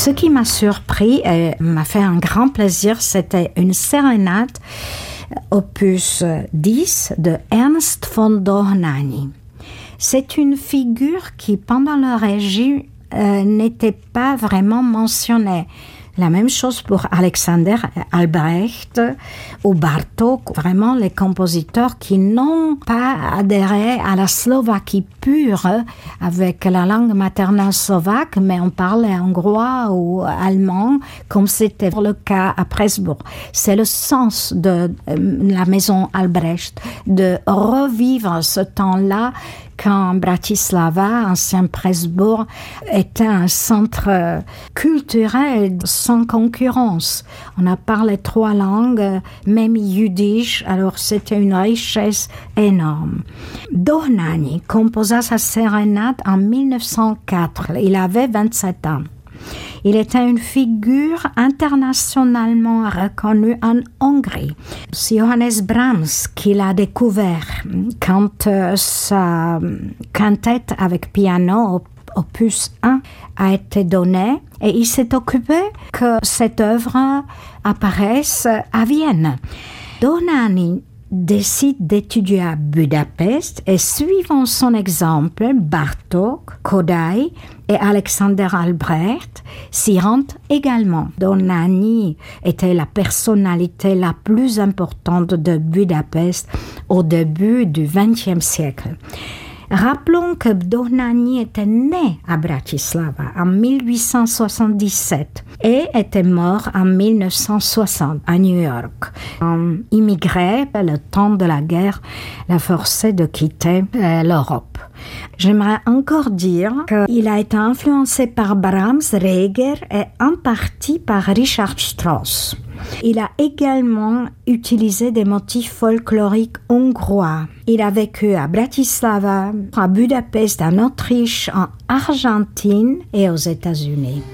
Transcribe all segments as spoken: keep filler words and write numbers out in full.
Ce qui m'a surpris et m'a fait un grand plaisir, c'était une sérénade opus dix de Ernst von Dohnanyi. C'est une figure qui, pendant le régime, euh, n'était pas vraiment mentionnée. La même chose pour Alexander Albrecht ou Bartók, vraiment les compositeurs qui n'ont pas adhéré à la Slovaquie pure avec la langue maternelle slovaque, mais on parlait hongrois ou allemand, comme c'était le cas à Pressbourg. C'est le sens de la maison Albrecht, de revivre ce temps-là quand Bratislava, ancien Pressbourg, était un centre culturel sans concurrence. On a parlé trois langues, même yiddish, alors c'était une richesse énorme. Dohnanyi composa sa sérénade en mille neuf cent quatre. Il avait vingt-sept ans. Il était une figure internationalement reconnue en Hongrie. C'est Johannes Brahms qui l'a découvert quand euh, sa quintette avec piano, opus un, a été donnée et il s'est occupé que cette œuvre apparaisse à Vienne. Dohnanyi décide d'étudier à Budapest et suivant son exemple, Bartók, Kodály et Alexander Albrecht s'y rendent également. Dohnanyi était la personnalité la plus importante de Budapest au début du vingtième siècle. Rappelons que Dohnanyi était né à Bratislava en mille huit cent soixante-dix-sept et était mort en mille neuf cent soixante à New York. Un immigré, le temps de la guerre l'a forcé de quitter euh, l'Europe. J'aimerais encore dire qu'il a été influencé par Brahms, Reger et en partie par Richard Strauss. Il a également utilisé des motifs folkloriques hongrois. Il a vécu à Bratislava, à Budapest, en Autriche, en Argentine et aux États-Unis.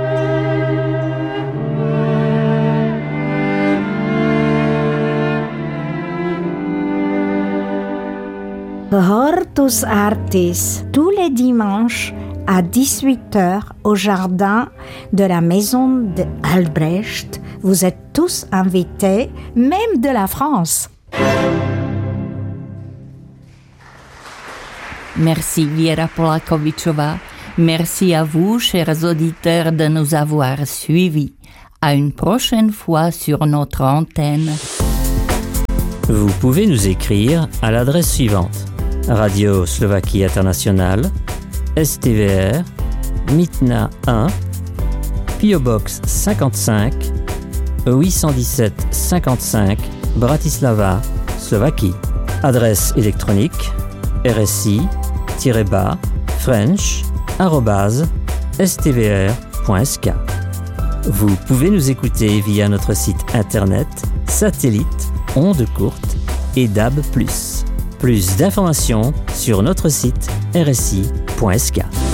Hortus Artis, tous les dimanches à dix-huit heures au jardin de la maison d'Albrecht. Vous êtes tous invités, même de la France. Merci Věra Polakovičová. Merci à vous, chers auditeurs, de nous avoir suivis. À une prochaine fois sur notre antenne. Vous pouvez nous écrire à l'adresse suivante: Radio Slovaquie Internationale, S T V R, Mytna un, P O Box cinquante-cinq, huit cent dix-sept cinquante-cinq, Bratislava, Slovaquie. Adresse électronique rsi-bas french arobase s t v r point s k. Vous pouvez nous écouter via notre site internet, satellite, ondes courtes et D A B plus. Plus d'informations sur notre site r s i point s k.